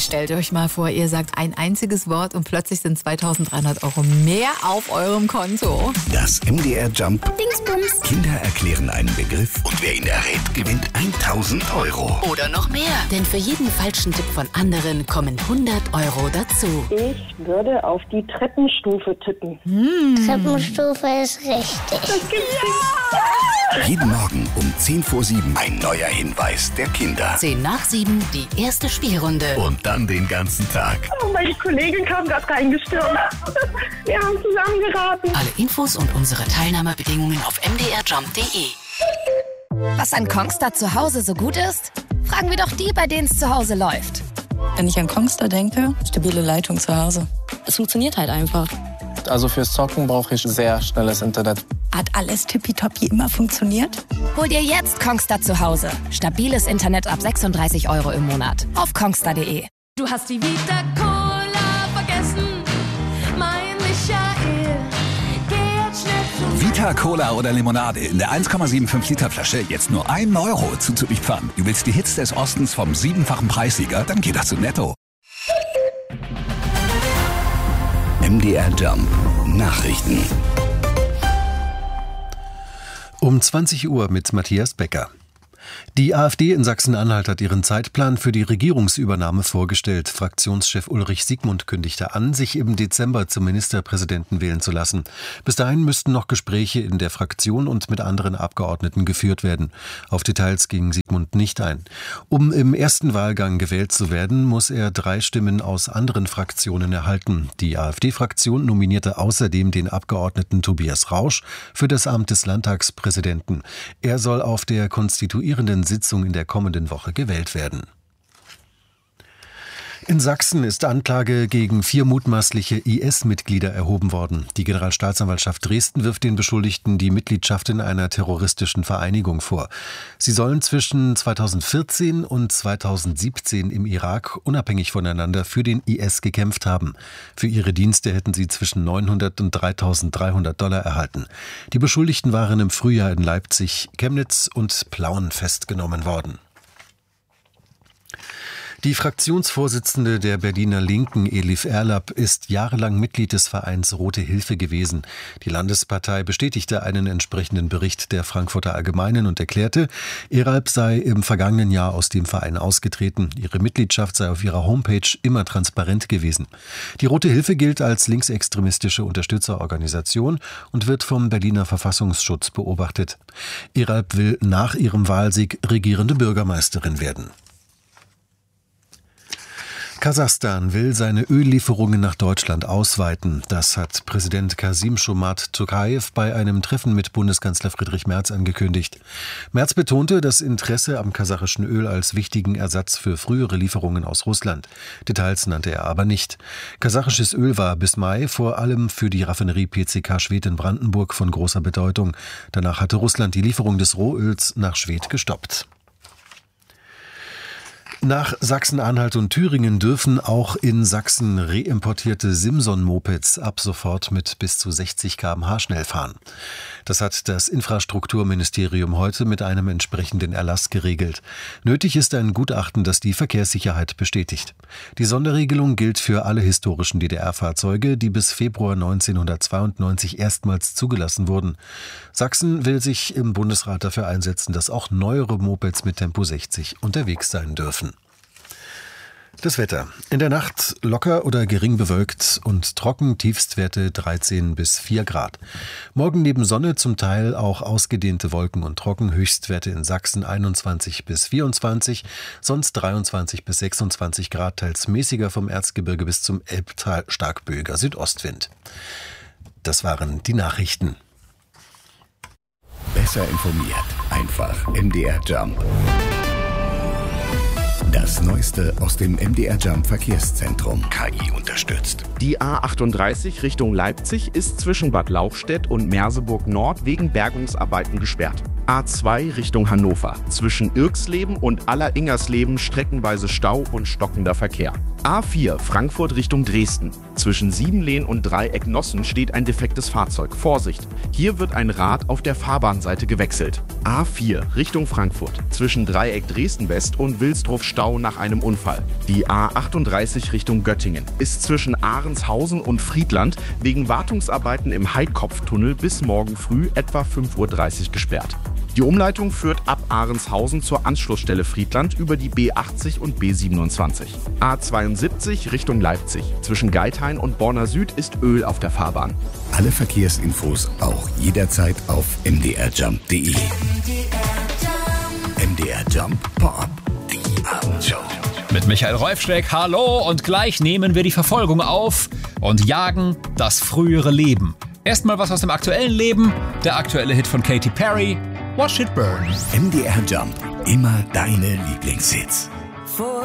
stellt euch mal vor, ihr sagt ein einziges Wort und plötzlich sind 2.300 € mehr auf eurem Konto. Das MDR Jump Dingsbums. Kinder erklären einen Begriff und wer ihn errät, gewinnt 1.000 €. Oder noch mehr. Denn für jeden falschen Tipp von anderen kommen 100 € dazu. Ich würde auf die Treppenstufe tippen. Treppenstufe ist richtig. Jeden Morgen um 10 vor 7 ein neuer Hinweis der Kinder. 10 nach 7, die erste Spielrunde. Und dann den ganzen Tag. Oh, meine Kollegin kam gerade reingestürmt. Wir haben zusammen geraten. Alle Infos und unsere Teilnahmebedingungen auf mdrjump.de. Was an Kongstar zu Hause so gut ist? Fragen wir doch die, bei denen es zu Hause läuft. Wenn ich an Kongstar denke, stabile Leitung zu Hause. Es funktioniert halt einfach. Also fürs Zocken brauche ich sehr schnelles Internet. Hat alles tippitoppi immer funktioniert? Hol dir jetzt Kongstar zu Hause. Stabiles Internet ab 36 € im Monat. Auf kongstar.de. Du hast die Vita Cola vergessen, mein Michael. Geh jetzt schnell zu Vita Cola oder Limonade in der 1,75 Liter Flasche jetzt nur 1 € zuzuliefern. Du willst die Hits des Ostens vom 7-fachen Preissieger? Dann geh doch zu Netto. MDR Jump Nachrichten. Um 20 Uhr mit Matthias Becker. Die AfD in Sachsen-Anhalt hat ihren Zeitplan für die Regierungsübernahme vorgestellt. Fraktionschef Ulrich Siegmund kündigte an, sich im Dezember zum Ministerpräsidenten wählen zu lassen. Bis dahin müssten noch Gespräche in der Fraktion und mit anderen Abgeordneten geführt werden. Auf Details ging Siegmund nicht ein. Um im ersten Wahlgang gewählt zu werden, muss er 3 Stimmen aus anderen Fraktionen erhalten. Die AfD-Fraktion nominierte außerdem den Abgeordneten Tobias Rausch für das Amt des Landtagspräsidenten. Er soll auf der konstituierenden Sitzung in der kommenden Woche gewählt werden. In Sachsen ist Anklage gegen 4 mutmaßliche IS-Mitglieder erhoben worden. Die Generalstaatsanwaltschaft Dresden wirft den Beschuldigten die Mitgliedschaft in einer terroristischen Vereinigung vor. Sie sollen zwischen 2014 und 2017 im Irak unabhängig voneinander für den IS gekämpft haben. Für ihre Dienste hätten sie zwischen 900 und 3.300 $ erhalten. Die Beschuldigten waren im Frühjahr in Leipzig, Chemnitz und Plauen festgenommen worden. Die Fraktionsvorsitzende der Berliner Linken, Elif Erlab, ist jahrelang Mitglied des Vereins Rote Hilfe gewesen. Die Landespartei bestätigte einen entsprechenden Bericht der Frankfurter Allgemeinen und erklärte, Erlab sei im vergangenen Jahr aus dem Verein ausgetreten. Ihre Mitgliedschaft sei auf ihrer Homepage immer transparent gewesen. Die Rote Hilfe gilt als linksextremistische Unterstützerorganisation und wird vom Berliner Verfassungsschutz beobachtet. Erlab will nach ihrem Wahlsieg regierende Bürgermeisterin werden. Kasachstan will seine Öllieferungen nach Deutschland ausweiten. Das hat Präsident Kasim-Jomart Tokayev bei einem Treffen mit Bundeskanzler Friedrich Merz angekündigt. Merz betonte das Interesse am kasachischen Öl als wichtigen Ersatz für frühere Lieferungen aus Russland. Details nannte er aber nicht. Kasachisches Öl war bis Mai vor allem für die Raffinerie PCK Schwedt in Brandenburg von großer Bedeutung. Danach hatte Russland die Lieferung des Rohöls nach Schwedt gestoppt. Nach Sachsen-Anhalt und Thüringen dürfen auch in Sachsen reimportierte Simson-Mopeds ab sofort mit bis zu 60 km/h schnell fahren. Das hat das Infrastrukturministerium heute mit einem entsprechenden Erlass geregelt. Nötig ist ein Gutachten, das die Verkehrssicherheit bestätigt. Die Sonderregelung gilt für alle historischen DDR-Fahrzeuge, die bis Februar 1992 erstmals zugelassen wurden. Sachsen will sich im Bundesrat dafür einsetzen, dass auch neuere Mopeds mit Tempo 60 unterwegs sein dürfen. Das Wetter. In der Nacht locker oder gering bewölkt und trocken, Tiefstwerte 13 bis 4 Grad. Morgen neben Sonne zum Teil auch ausgedehnte Wolken und trocken, Höchstwerte in Sachsen 21 bis 24, sonst 23 bis 26 Grad, teils mäßiger vom Erzgebirge bis zum Elbtal, stark böiger Südostwind. Das waren die Nachrichten. Besser informiert, einfach MDR Jump. Das Neueste aus dem MDR Jump Verkehrszentrum. KI unterstützt. Die A38 Richtung Leipzig ist zwischen Bad Lauchstädt und Merseburg Nord wegen Bergungsarbeiten gesperrt. A2 Richtung Hannover. Zwischen Irxleben und Alleringersleben streckenweise Stau und stockender Verkehr. A4 Frankfurt Richtung Dresden. Zwischen Siebenlehn und Dreieck Nossen steht ein defektes Fahrzeug. Vorsicht! Hier wird ein Rad auf der Fahrbahnseite gewechselt. A4 Richtung Frankfurt. Zwischen Dreieck Dresden West und Wilsdruff Stau nach einem Unfall. Die A38 Richtung Göttingen ist zwischen Ahrenshausen und Friedland wegen Wartungsarbeiten im Heidkopftunnel bis morgen früh etwa 5:30 Uhr gesperrt. Die Umleitung führt ab Ahrenshausen zur Anschlussstelle Friedland über die B80 und B27. A72 Richtung Leipzig. Zwischen Geithain und Borna Süd ist Öl auf der Fahrbahn. Alle Verkehrsinfos auch jederzeit auf mdrjump.de. MDR Jump Pop-Up, die Abendshow. Mit Michael Räufschläg, hallo, und gleich nehmen wir die Verfolgung auf und jagen das frühere Leben. Erstmal was aus dem aktuellen Leben, der aktuelle Hit von Katy Perry, Watch It Burn. MDR Jump, immer deine Lieblingshits.